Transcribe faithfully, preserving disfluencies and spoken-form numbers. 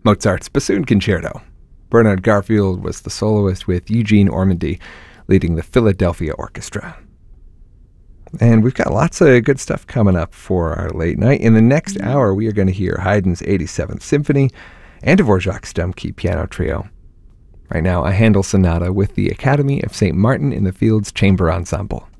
Mozart's Bassoon Concerto. Bernard Garfield was the soloist with Eugene Ormandy leading the Philadelphia Orchestra. And we've got lots of good stuff coming up for our late night. In the next hour, we are going to hear Haydn's eighty-seventh Symphony and Dvorak's Dumb-Key Piano Trio. Right now, a Handel Sonata with the Academy of Saint Martin in the Fields Chamber Ensemble.